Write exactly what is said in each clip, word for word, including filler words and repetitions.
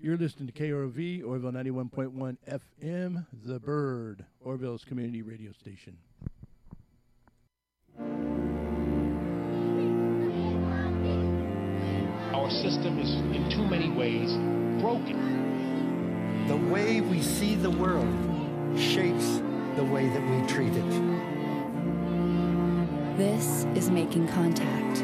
You're listening to K R O V, Orville ninety-one point one F M, The Bird, Orville's community radio station. Our system is, in too many ways, broken. The way we see the world shapes the way that we treat it. This is Making Contact.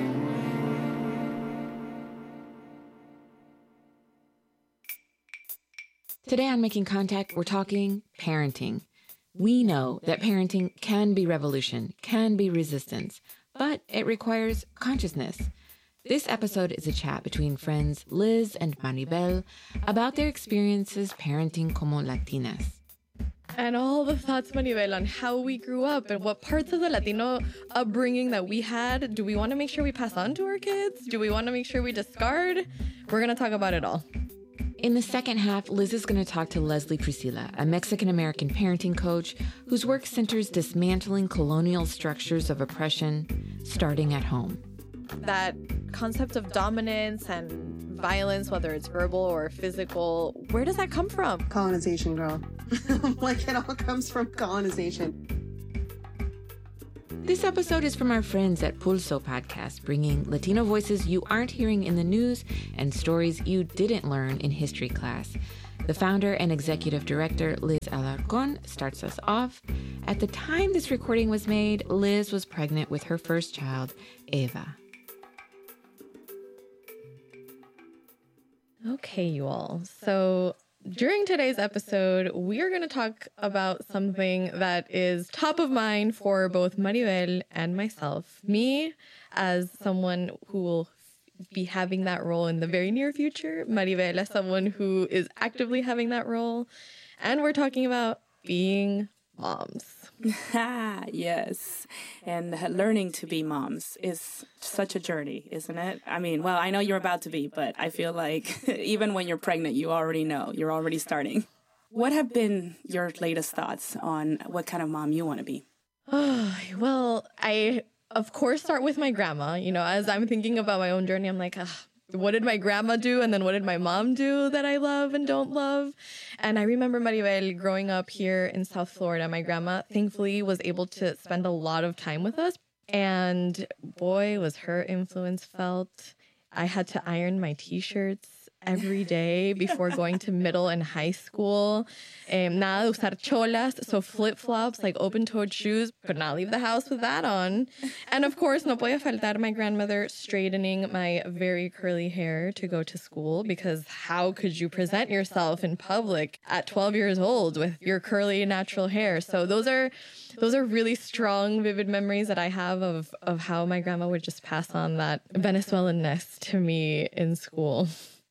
Today on Making Contact, we're talking parenting. We know that parenting can be revolution, can be resistance, but it requires consciousness. This episode is a chat between friends Liz and Maribel about their experiences parenting como Latinas. And all the thoughts, Maribel, on how we grew up and what parts of the Latino upbringing that we had. Do we want to make sure we pass on to our kids? Do we want to make sure we discard? We're going to talk about it all. In the second half, Liz is going to talk to Leslie Priscilla, a Mexican-American parenting coach whose work centers dismantling colonial structures of oppression, starting at home. That concept of dominance and violence, whether it's verbal or physical, where does that come from? Colonization, girl. Like, it all comes from colonization. This episode is from our friends at Pulso Podcast, bringing Latino voices you aren't hearing in the news and stories you didn't learn in history class. The founder and executive director, Liz Alarcón, starts us off. At the time this recording was made, Liz was pregnant with her first child, Eva. Okay, you all. So during today's episode, we are going to talk about something that is top of mind for both Maribel and myself. Me, as someone who will be having that role in the very near future. Maribel, as someone who is actively having that role. And we're talking about being moms. Yes. And learning to be moms is such a journey, isn't it? I mean, well, I know you're about to be, but I feel like even when you're pregnant, you already know. You're already starting. What have been your latest thoughts on what kind of mom you want to be? Oh, well, I, of course, start with my grandma. You know, as I'm thinking about my own journey, I'm like, ugh. What did my grandma do? And then what did my mom do that I love and don't love? And I remember Maribel growing up here in South Florida. My grandma, thankfully, was able to spend a lot of time with us. And boy, was her influence felt. I had to iron my t-shirts every day before going to middle and high school. Um, nada de usar cholas, so flip-flops, like open-toed shoes. Could not leave the house with that on. And of course, no podía faltar my grandmother straightening my very curly hair to go to school, because how could you present yourself in public at twelve years old with your curly natural hair? So those are those are really strong, vivid memories that I have of, of how my grandma would just pass on that Venezuelan-ness to me in school.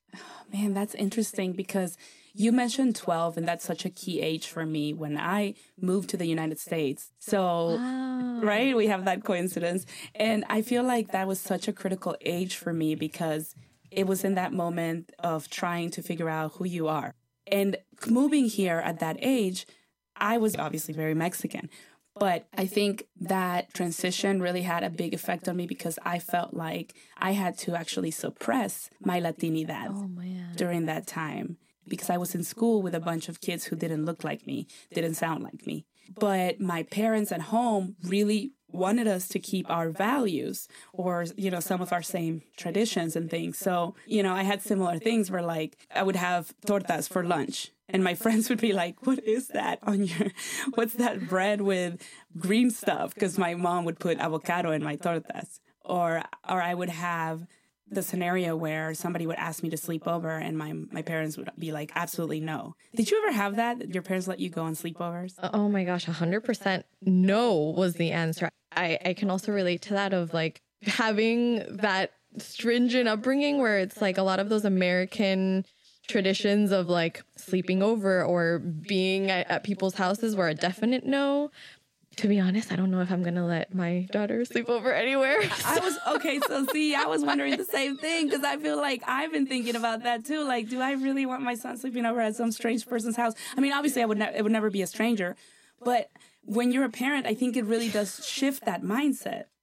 Man, that's interesting because you mentioned twelve, and that's such a key age for me when I moved to the United States. So, wow. Right, we have that coincidence. And I feel like that was such a critical age for me because it was in that moment of trying to figure out who you are. And moving here at that age, I was obviously very Mexican. But I think that transition really had a big effect on me because I felt like I had to actually suppress my Latinidad oh, man. during that time because I was in school with a bunch of kids who didn't look like me, didn't sound like me. But my parents at home really wanted us to keep our values or, you know, some of our same traditions and things. So, you know, I had similar things where like I would have tortas for lunch. And my friends would be like, what is that on your, what's that bread with green stuff? Because my mom would put avocado in my tortas. Or or I would have the scenario where somebody would ask me to sleep over and my, my parents would be like, absolutely no. Did you ever have that? Your parents let you go on sleepovers? Oh my gosh, one hundred percent no was the answer. I, I can also relate to that of like having that stringent upbringing where it's like a lot of those American traditions of like sleeping over or being at, at people's houses were a definite no. To be honest, I don't know if I'm going to let my daughter sleep over anywhere. I was, okay, so see, I was wondering the same thing because I feel like I've been thinking about that too. Like, do I really want my son sleeping over at some strange person's house? I mean, obviously, I would ne- it would never be a stranger. But when you're a parent, I think it really does shift that mindset.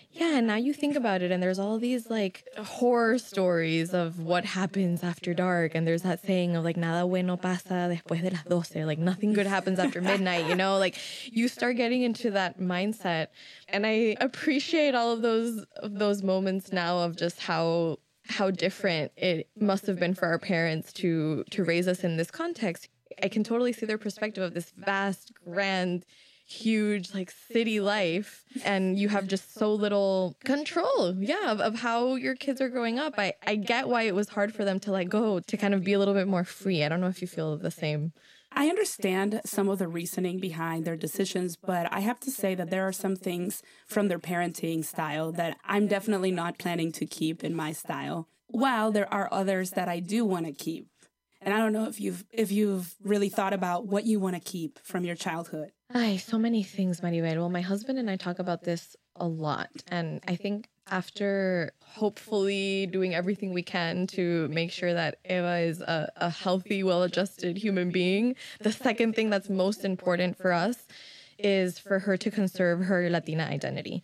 Yeah, and now you think about it, and there's all these like horror stories of what happens after dark, and there's that saying of like nada bueno pasa después de las doce, like nothing good happens after midnight, you know, like you start getting into that mindset, and I appreciate all of those of those moments now of just how how different it must have been for our parents to to raise us in this context. I can totally see their perspective of this vast, grand, huge like city life, and you have just so little control yeah of, of how your kids are growing up. I, I get why it was hard for them to let go, to kind of be a little bit more free. I don't know if you feel the same. I understand some of the reasoning behind their decisions, but I have to say that there are some things from their parenting style that I'm definitely not planning to keep in my style, while there are others that I do want to keep. And I don't know if you've if you've really thought about what you want to keep from your childhood. Ay, so many things, Maribel. Well, my husband and I talk about this a lot. And I think after hopefully doing everything we can to make sure that Eva is a, a healthy, well-adjusted human being, the second thing that's most important for us is for her to conserve her Latina identity.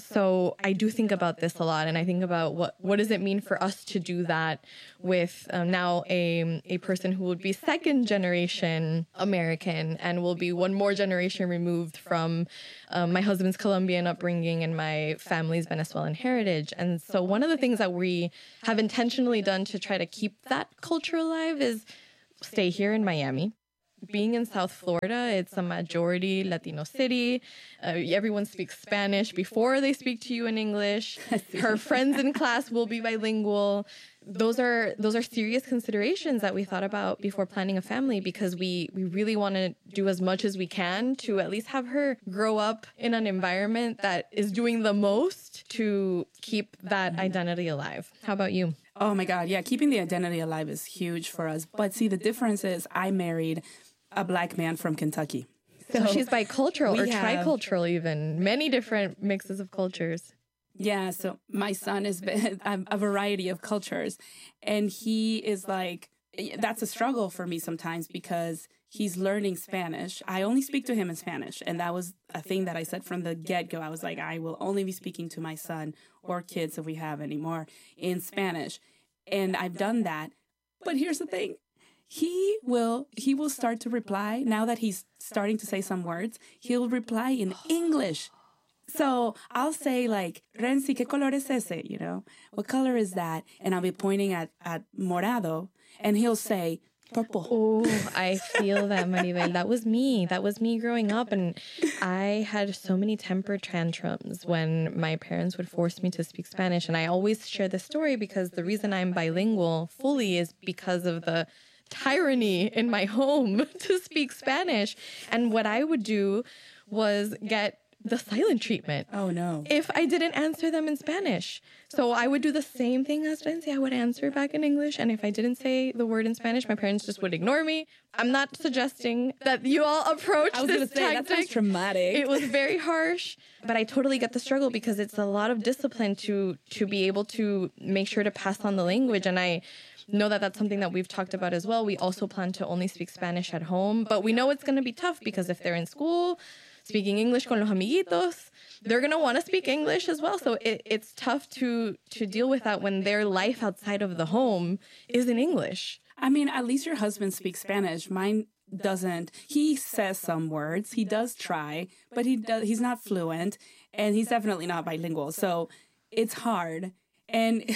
So I do think about this a lot, and I think about what what does it mean for us to do that with um, now a a person who would be second generation American and will be one more generation removed from um, my husband's Colombian upbringing and my family's Venezuelan heritage. And so one of the things that we have intentionally done to try to keep that culture alive is stay here in Miami. Being in South Florida, it's a majority Latino city. Uh, everyone speaks Spanish before they speak to you in English. Her friends in class will be bilingual. Those are those are serious considerations that we thought about before planning a family, because we, we really want to do as much as we can to at least have her grow up in an environment that is doing the most to keep that identity alive. How about you? Oh my God, yeah, keeping the identity alive is huge for us. But see, the difference is I married a Black man from Kentucky. So she's bicultural or have, tricultural even. Many different mixes of cultures. Yeah, so my son is a variety of cultures. And he is like, that's a struggle for me sometimes because he's learning Spanish. I only speak to him in Spanish. And that was a thing that I said from the get-go. I was like, I will only be speaking to my son or kids if we have any more in Spanish. And I've done that. But here's the thing. He will he will start to reply, now that he's starting to say some words, he'll reply in English. So I'll say like, Renzi, ¿qué color es ese? You know, what color is that? And I'll be pointing at, at morado, and he'll say, purple. Oh, I feel that, Maribel. That was me. That was me growing up. And I had so many temper tantrums when my parents would force me to speak Spanish. And I always share this story because the reason I'm bilingual fully is because of the tyranny in my home to speak Spanish. And what I would do was get the silent treatment. Oh, no. If I didn't answer them in Spanish. So I would do the same thing as Renzi. I would answer back in English. And if I didn't say the word in Spanish, my parents just would ignore me. I'm not suggesting that you all approach I was this gonna say, tactic. That sounds traumatic. It was very harsh, but I totally get the struggle because it's a lot of discipline to to be able to make sure to pass on the language. And I know that that's something that we've talked about as well. We also plan to only speak Spanish at home, but we know it's going to be tough because if they're in school speaking English con los amiguitos, they're going to want to speak English as well. So it, it's tough to to deal with that when their life outside of the home is in English. I mean, at least your husband speaks Spanish. Mine doesn't. He says some words. He does try, but he does, he's not fluent, and he's definitely not bilingual. So it's hard. And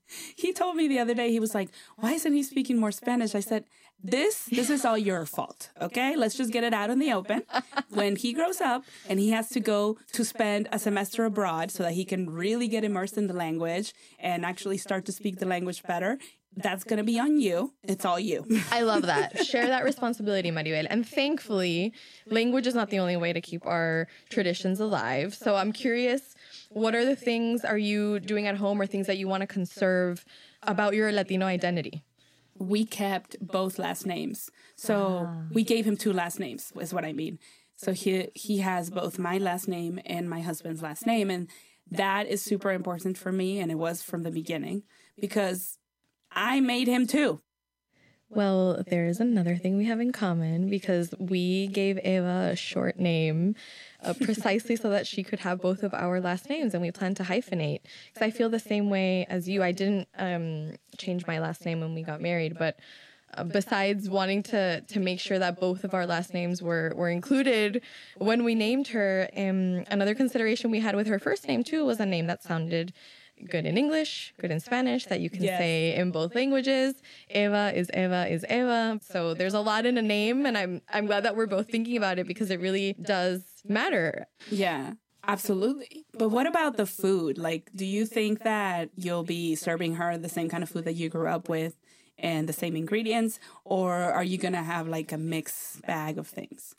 he told me the other day, he was like, why isn't he speaking more Spanish? I said, this, this is all your fault, okay? Let's just get it out in the open. When he grows up and he has to go to spend a semester abroad so that he can really get immersed in the language and actually start to speak the language better, that's going to be on you. It's all you. I love that. Share that responsibility, Maribel. And thankfully, language is not the only way to keep our traditions alive. So I'm curious, what are the things are you doing at home or things that you want to conserve about your Latino identity? We kept both last names. So wow. We gave him two last names, is what I mean. So he he has both my last name and my husband's last name. And that is super important for me. And it was from the beginning because I made him too. Well, there is another thing we have in common because we gave Eva a short name uh, precisely so that she could have both of our last names, and we plan to hyphenate. Because I feel the same way as you. I didn't um, change my last name when we got married, but uh, besides wanting to to make sure that both of our last names were, were included when we named her, um, another consideration we had with her first name, too, was a name that sounded good in English, good in Spanish, that you can yes. say in both languages. Eva is Eva is Eva. So there's a lot in a name, and I'm I'm glad that we're both thinking about it because it really does matter. Yeah, absolutely. But what about the food? Like, do you think that you'll be serving her the same kind of food that you grew up with and the same ingredients, or are you going to have like a mixed bag of things?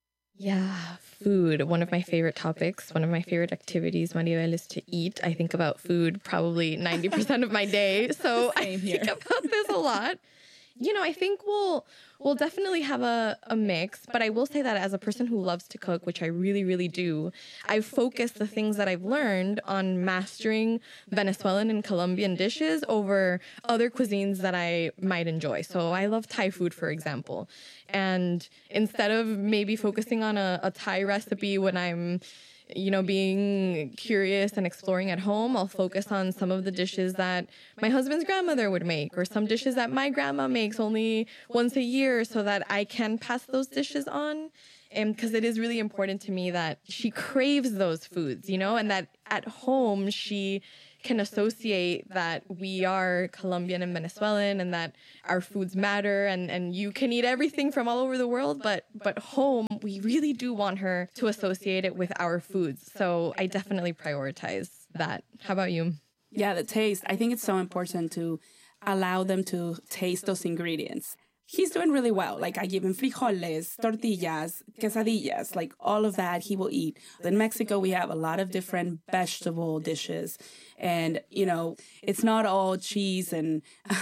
Yeah, food. One of my favorite topics, one of my favorite activities, Maribel, is to eat. I think about food probably ninety percent of my day. So I think about this a lot. You know, I think we'll we'll definitely have a, a mix, but I will say that as a person who loves to cook, which I really, really do, I've focused the things that I've learned on mastering Venezuelan and Colombian dishes over other cuisines that I might enjoy. So I love Thai food, for example. And instead of maybe focusing on a, a Thai recipe when I'm you know, being curious and exploring at home, I'll focus on some of the dishes that my husband's grandmother would make, or some dishes that my grandma makes only once a year, so that I can pass those dishes on. And because it is really important to me that she craves those foods, you know, and that at home she can associate that we are Colombian and Venezuelan, and that our foods matter, and, and you can eat everything from all over the world, but but home, we really do want her to associate it with our foods. So I definitely prioritize that. How about you? Yeah, the taste. I think it's so important to allow them to taste those ingredients. He's doing really well. Like, I give him frijoles, tortillas, quesadillas, like all of that he will eat. In Mexico, we have a lot of different vegetable dishes. And, you know, it's not all cheese and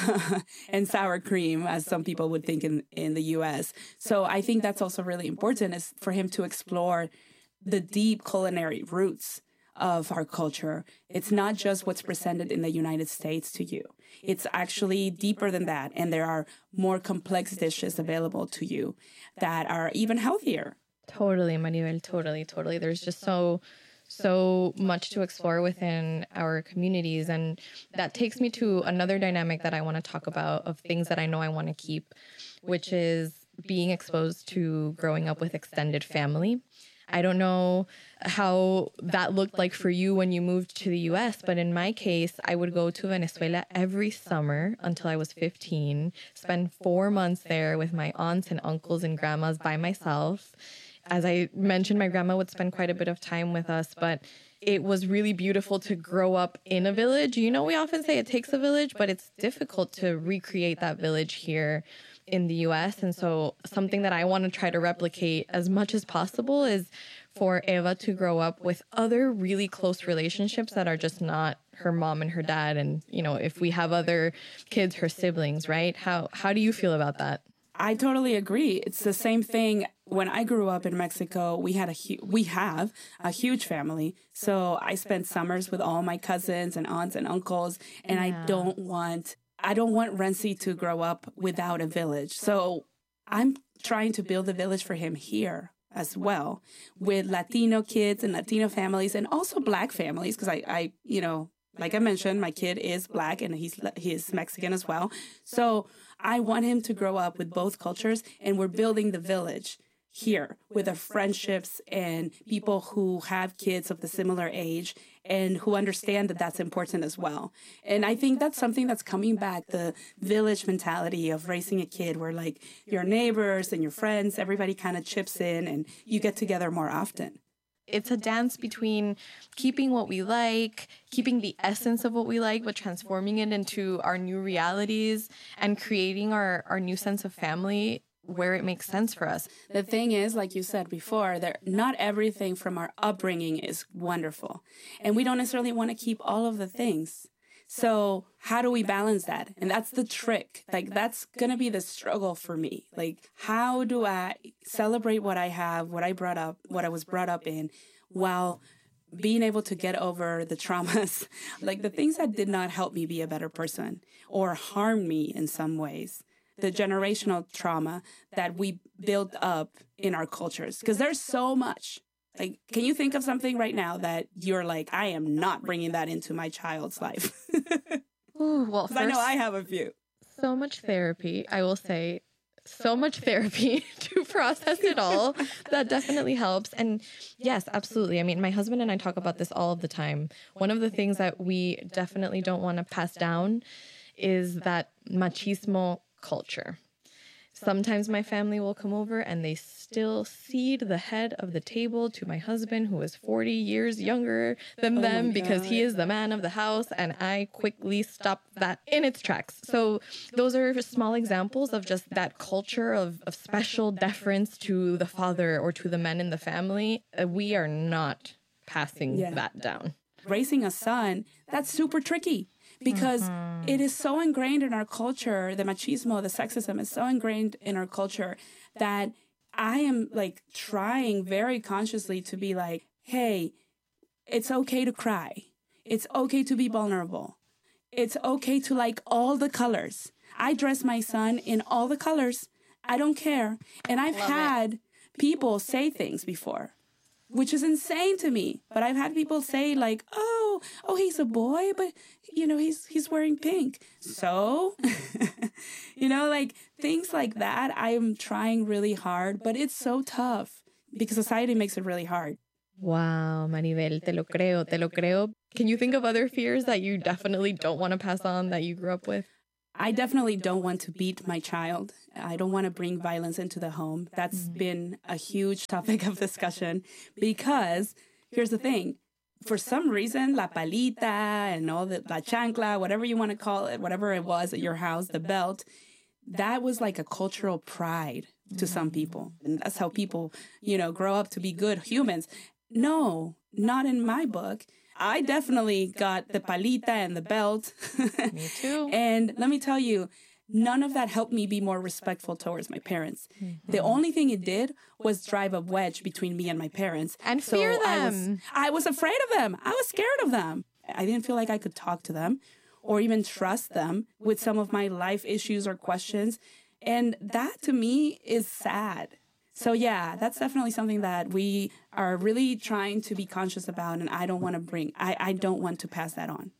and sour cream, as some people would think in, in the U S. So I think that's also really important, is for him to explore the deep culinary roots of our culture. It's not just what's presented in the United States to you. It's actually deeper than that. And there are more complex dishes available to you that are even healthier. Totally, Maribel, totally, totally. There's just so, so much to explore within our communities. And that takes me to another dynamic that I want to talk about, of things that I know I want to keep, which is being exposed to growing up with extended family. I don't know how that looked like for you when you moved to the U S, but in my case, I would go to Venezuela every summer until I was fifteen, spend four months there with my aunts and uncles and grandmas by myself. As I mentioned, my grandma would spend quite a bit of time with us, but it was really beautiful to grow up in a village. You know, we often say it takes a village, but it's difficult to recreate that village here in the U S. And so something that I want to try to replicate as much as possible is for Eva to grow up with other really close relationships that are just not her mom and her dad. And, you know, if we have other kids, her siblings, right? How how do you feel about that? I totally agree. It's the same thing. When I grew up in Mexico, we had a hu- we have a huge family. So I spent summers with all my cousins and aunts and uncles, and yeah. I don't want I don't want Renzi to grow up without a village. So I'm trying to build a village for him here as well, with Latino kids and Latino families, and also Black families, because I, I, you know, like I mentioned, my kid is Black and he's he's Mexican as well. So I want him to grow up with both cultures, and we're building the village here with the friendships and people who have kids of the similar age and who understand that that's important as well. And I think that's something that's coming back, the village mentality of raising a kid, where like your neighbors and your friends, everybody kind of chips in and you get together more often. It's a dance between keeping what we like, keeping the essence of what we like, but transforming it into our new realities and creating our, our new sense of family where it makes sense for us. The thing is, like you said before, that not everything from our upbringing is wonderful. And we don't necessarily want to keep all of the things. So how do we balance that? And that's the trick. Like, that's going to be the struggle for me. Like, how do I celebrate what I have, what I brought up, what I was brought up in, while being able to get over the traumas, like the things that did not help me be a better person or harm me in some ways. the generational trauma that we built up in our cultures. Because there's so much. Like, can you think of something right now that you're like, I am not bringing that into my child's life? Ooh, well, first, I know I have a few. So much therapy, I will say. So much therapy to process it all. That definitely helps. And yes, absolutely. I mean, my husband and I talk about this all of the time. One of the things that we definitely don't want to pass down is that machismo culture. Sometimes my family will come over and they still cede the head of the table to my husband, who is forty years younger than Oh them, my because God. he is the man of the house, and I quickly stop that in its tracks. So those are small examples of just that culture of, of special deference to the father or to the men in the family. Uh, We are not passing Yeah. that down. Raising a son, that's super tricky. Because Mm-hmm. it is so ingrained in our culture, the machismo, the sexism is so ingrained in our culture that I am like trying very consciously to be like, hey, it's okay to cry. It's okay to be vulnerable. It's okay to like all the colors. I dress my son in all the colors. I don't care. And I've Love had people say things before, which is insane to me. But I've had people say like, oh, oh, he's a boy, but you know, he's he's wearing pink. So, you know, like things like that. I am trying really hard, but it's so tough because society makes it really hard. Wow, Maribel, te lo creo, te lo creo. Can you think of other fears that you definitely don't want to pass on that you grew up with? I definitely don't want to beat my child. I don't want to bring violence into the home. That's been a huge topic of discussion because here's the thing. For some reason, la palita and all the, la chancla, whatever you want to call it, whatever it was at your house, the belt, that was like a cultural pride to some people. And that's how people, you know, grow up to be good humans. No, not in my book. I definitely got the palita and the belt. Me too. And let me tell you, none of that helped me be more respectful towards my parents. Mm-hmm. The only thing it did was drive a wedge between me and my parents. And fear I was, them. I was afraid of them. I was scared of them. I didn't feel like I could talk to them or even trust them with some of my life issues or questions. And that to me is sad. So yeah, that's definitely something that we are really trying to be conscious about, and I don't want to bring, I, I don't want to pass that on.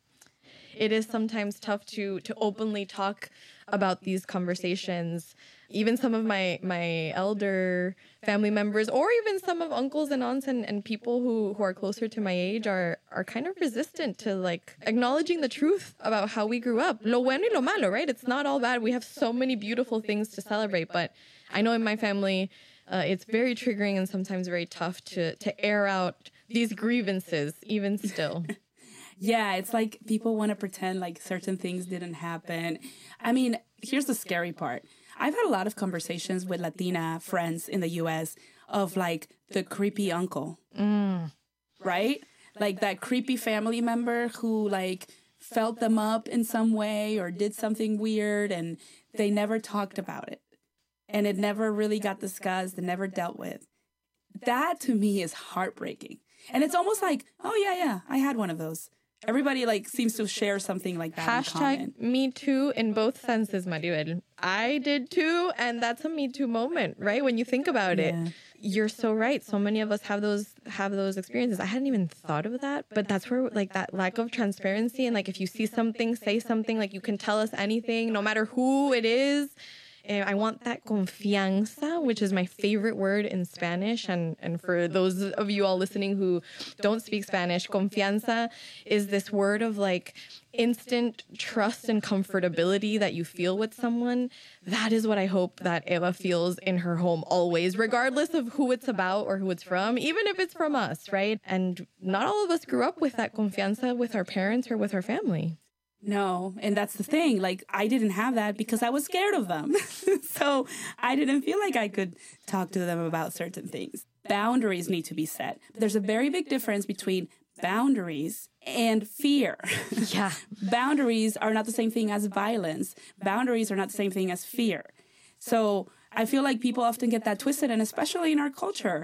It is sometimes tough to to openly talk about these conversations. Even some of my my elder family members, or even some of uncles and aunts and, and people who, who are closer to my age are are kind of resistant to like acknowledging the truth about how we grew up. Lo bueno y lo malo, right? It's not all bad. We have so many beautiful things to celebrate, but I know in my family, Uh, it's very triggering and sometimes very tough to to air out these grievances, even still. Yeah, it's like people want to pretend like certain things didn't happen. I mean, here's the scary part. I've had a lot of conversations with Latina friends in the U S of like the creepy uncle, Mm. right? Like that creepy family member who like felt them up in some way or did something weird and they never talked about it. And it never really got discussed and never dealt with. That to me is heartbreaking. And it's almost like, oh yeah, yeah, I had one of those. Everybody like seems to share something like that in common. Hashtag me too in both senses, Maribel. I did too, and that's a me too moment, right? When you think about Yeah. it, you're so right. So many of us have those have those experiences. I hadn't even thought of that, but that's where like that lack of transparency and like if you see something, say something, like you can tell us anything, no matter who it is. Uh, I want that confianza, which is my favorite word in Spanish. And, and for those of you all listening who don't speak Spanish, confianza is this word of like instant trust and comfortability that you feel with someone. That is what I hope that Eva feels in her home always, regardless of who it's about or who it's from, even if it's from us, right? And not all of us grew up with that confianza with our parents or with our family. No, and that's the thing. Like, I didn't have that because I was scared of them. So I didn't feel like I could talk to them about certain things. Boundaries need to be set. There's a very big difference between boundaries and fear. Yeah. Boundaries are not the same thing as violence. Boundaries are not the same thing as fear. So I feel like people often get that twisted, and especially in our culture.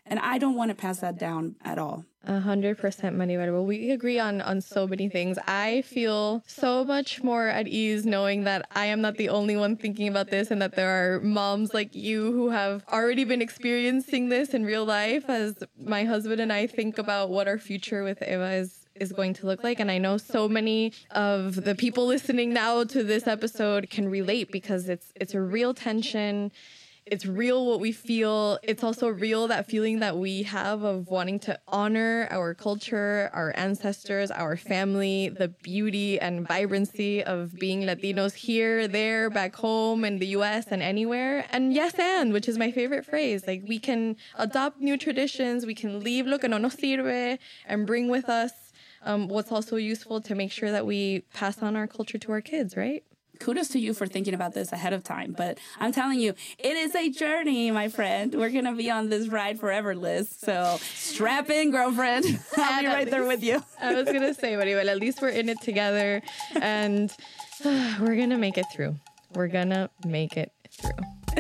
And I don't want to pass that down at all. A hundred percent, Maribel. Well, we agree on, on so many things. I feel so much more at ease knowing that I am not the only one thinking about this and that there are moms like you who have already been experiencing this in real life as my husband and I think about what our future with Eva is is going to look like. And I know so many of the people listening now to this episode can relate because it's it's a real tension. It's real what we feel. It's also real that feeling that we have of wanting to honor our culture, our ancestors, our family, the beauty and vibrancy of being Latinos here, there, back home in the U S and anywhere. And yes, and, which is my favorite phrase. Like we can adopt new traditions. We can leave lo que no nos sirve and bring with us um, what's also useful to make sure that we pass on our culture to our kids, right? Kudos to you for thinking about this ahead of time. But I'm telling you, it is a journey, my friend. We're going to be on this ride forever, Liz. So strap in, girlfriend. I'll be right there with you. I was going to say, Maribel, at least we're in it together. And uh, we're going to make it through. We're going to make it through.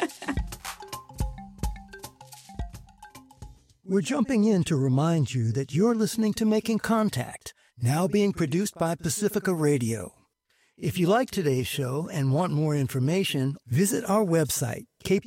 We're jumping in to remind you that you're listening to Making Contact, now being produced by Pacifica Radio. If you like today's show and want more information, visit our website,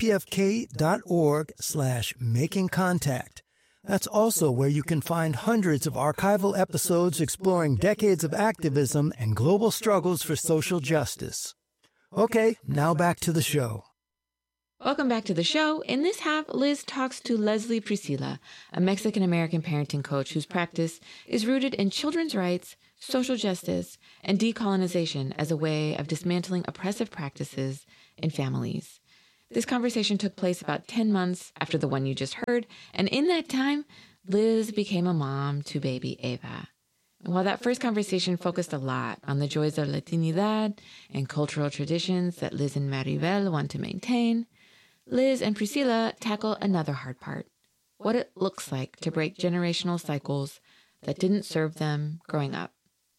kpfk.org slash making contact. That's also where you can find hundreds of archival episodes exploring decades of activism and global struggles for social justice. Okay, now back to the show. Welcome back to the show. In this half, Liz talks to Leslie Priscilla, a Mexican-American parenting coach whose practice is rooted in children's rights, social justice, and decolonization as a way of dismantling oppressive practices in families. This conversation took place about ten months after the one you just heard, and in that time, Liz became a mom to baby Eva. And while that first conversation focused a lot on the joys of Latinidad and cultural traditions that Liz and Maribel want to maintain, Liz and Priscilla tackle another hard part, what it looks like to break generational cycles that didn't serve them growing up.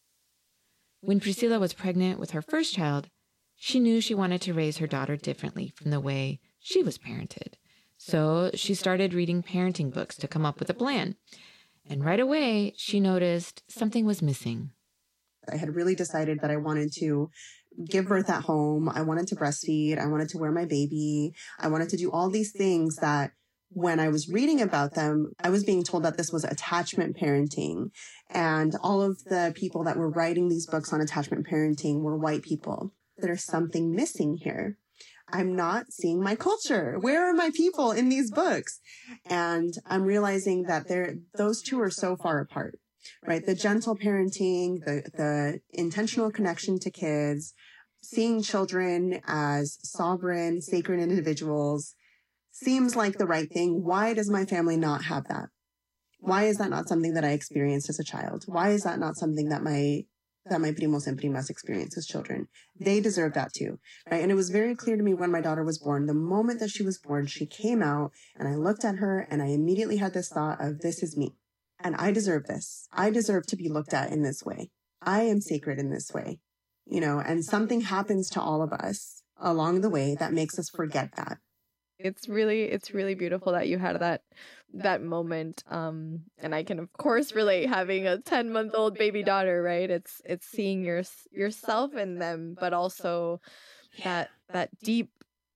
When Priscilla was pregnant with her first child, she knew she wanted to raise her daughter differently from the way she was parented. So she started reading parenting books to come up with a plan. And right away, she noticed something was missing. I had really decided that I wanted to give birth at home. I wanted to breastfeed. I wanted to wear my baby. I wanted to do all these things that when I was reading about them, I was being told that this was attachment parenting. And all of the people that were writing these books on attachment parenting were white people. There's something missing here. I'm not seeing my culture. Where are my people in these books? And I'm realizing that they're, those two are so far apart, right? The gentle parenting, the, the intentional connection to kids, seeing children as sovereign, sacred individuals seems like the right thing. Why does my family not have that? Why is that not something that I experienced as a child? Why is that not something that my that my primos and primas experience as children? They deserve that too, right? And it was very clear to me when my daughter was born. The moment that she was born, she came out and I looked at her and I immediately had this thought of, this is me. And I deserve this. I deserve to be looked at in this way. I am sacred in this way, you know, and something happens to all of us along the way that makes us forget that. It's really, it's really beautiful that you had that, that moment. Um, and I can of course relate having a ten month old baby daughter, right? It's, it's seeing your, yourself in them, but also that, that deep,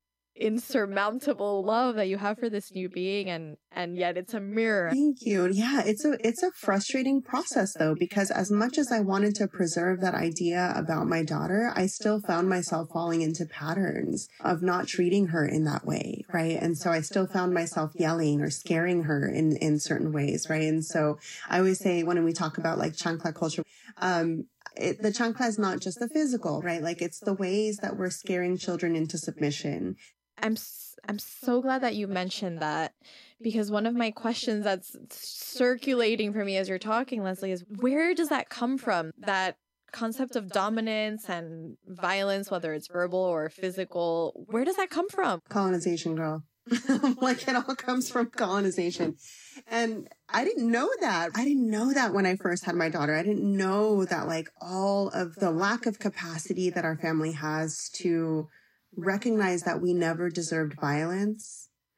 insurmountable love that you have for this new being, and and yet it's a mirror. Thank you. Yeah, it's a it's a frustrating process though, because as much as I wanted to preserve that idea about my daughter, I still found myself falling into patterns of not treating her in that way, right? And so I still found myself yelling or scaring her in in certain ways, right? And so I always say when we talk about like chancla culture, um It, the chancla is not just the physical, right? Like it's the ways that we're scaring children into submission. I'm I'm so glad that you mentioned that, because one of my questions that's circulating for me as you're talking, Leslie, is where does that come from? That concept of dominance and violence, whether it's verbal or physical, where does that come from? Colonization, girl. Like it all comes from colonization. And I didn't know that. I didn't know that when I first had my daughter. I didn't know that like all of the lack of capacity that our family has to recognize that we never deserved violence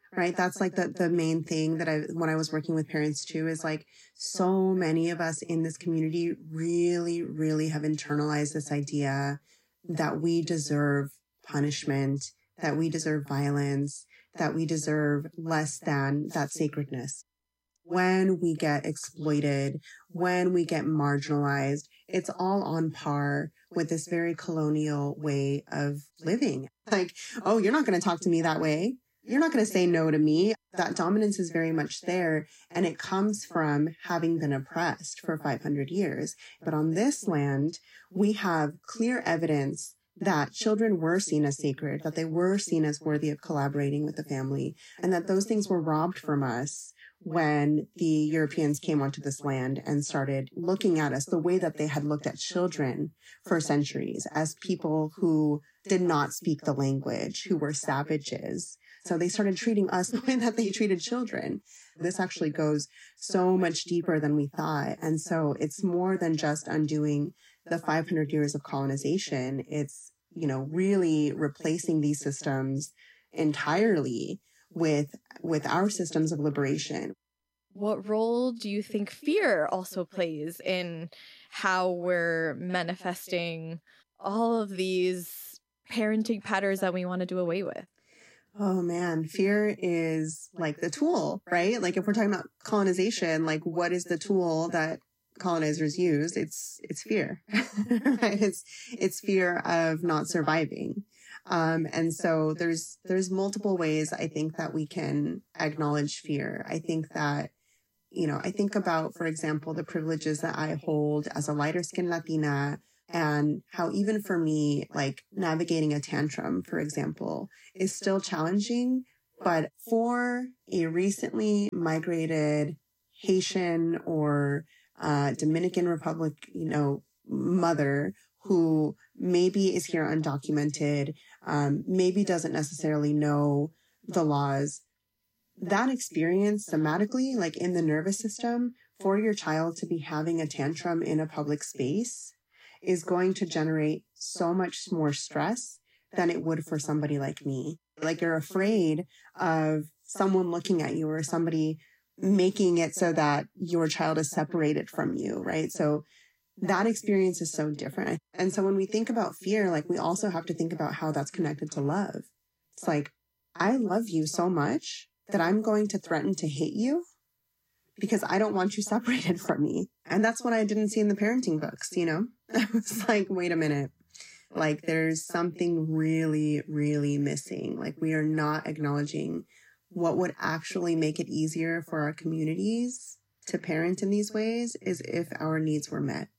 right? That's like the, the main thing that I, when I was working with parents too, is like so many of us in this community really, really have internalized this idea that we deserve punishment, that we deserve violence, that we deserve less than that sacredness. When we get exploited, when we get marginalized, it's all on par with this very colonial way of living. Like, oh, you're not going to talk to me that way. You're not going to say no to me. That dominance is very much there. And it comes from having been oppressed for five hundred years. But on this land, we have clear evidence that children were seen as sacred, that they were seen as worthy of collaborating with the family, and that those things were robbed from us when the Europeans came onto this land and started looking at us the way that they had looked at children for centuries, as people who did not speak the language, who were savages. So they started treating us the way that they treated children. This actually goes so much deeper than we thought. And so it's more than just undoing the five hundred years of colonization. It's, you know, really replacing these systems entirely with with our systems of liberation. What role do you think fear also plays in how we're manifesting all of these parenting patterns that we want to do away with? Oh man, fear is like the tool, right? Like if we're talking about colonization, like what is the tool that colonizers used? It's it's fear. Right? It's it's fear of not surviving. Um, and so there's, there's multiple ways I think that we can acknowledge fear. I think that, you know, I think about, for example, the privileges that I hold as a lighter skinned Latina, and how even for me, like navigating a tantrum, for example, is still challenging. But for a recently migrated Haitian or uh, Dominican Republic, you know, mother who maybe is here undocumented, um, maybe doesn't necessarily know the laws, that experience somatically, like in the nervous system, for your child to be having a tantrum in a public space is going to generate so much more stress than it would for somebody like me. Like you're afraid of someone looking at you or somebody making it so that your child is separated from you, right? So that experience is so different. And so when we think about fear, like we also have to think about how that's connected to love. It's like, I love you so much that I'm going to threaten to hate you because I don't want you separated from me. And that's what I didn't see in the parenting books, you know? I was like, wait a minute. Like there's something really, really missing. Like we are not acknowledging what would actually make it easier for our communities to parent in these ways is if our needs were met.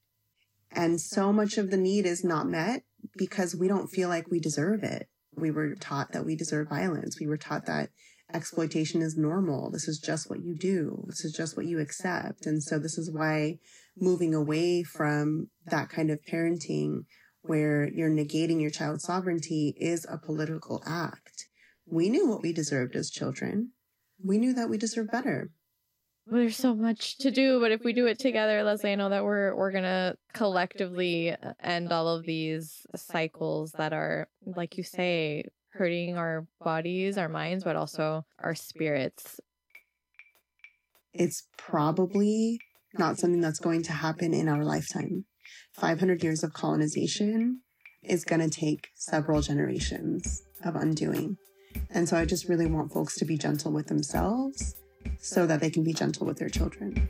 And so much of the need is not met because we don't feel like we deserve it. We were taught that we deserve violence. We were taught that exploitation is normal. This is just what you do. This is just what you accept. And so this is why moving away from that kind of parenting where you're negating your child's sovereignty is a political act. We knew what we deserved as children. We knew that we deserved better. There's so much to do, but if we do it together, Leslie, I know that we're we're gonna collectively end all of these cycles that are, like you say, hurting our bodies, our minds, but also our spirits. It's probably not something that's going to happen in our lifetime. five hundred years of colonization is going to take several generations of undoing. And so I just really want folks to be gentle with themselves so that they can be gentle with their children.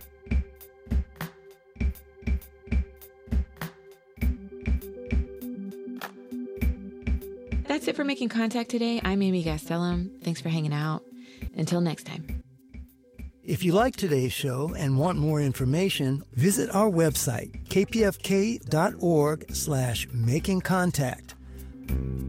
That's it for Making Contact today. I'm Amy Gastelum. Thanks for hanging out. Until next time. If you like today's show and want more information, visit our website, k p f k dot org slash making contact.